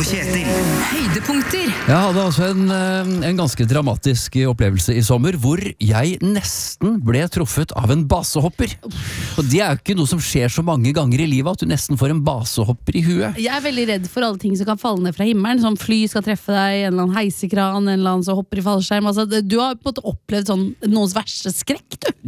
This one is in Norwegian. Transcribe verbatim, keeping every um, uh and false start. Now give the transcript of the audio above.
Kjetil. Høydepunkter. Jeg hadde altså en, eh, en ganske dramatisk opplevelse i sommer, hvor jeg nesten ble truffet av en basehopper. Og det er jo ikke noe som skjer så mange ganger i livet, at du nesten får en basehopper i huet. Jeg er veldig redd for alle ting som kan falle ned fra himmelen. Som fly skal treffe deg, en eller annen heisekran, en eller annen som hopper i fallskjerm. Altså, du har på en måte opplevd sånn, noens verste skrekk, du.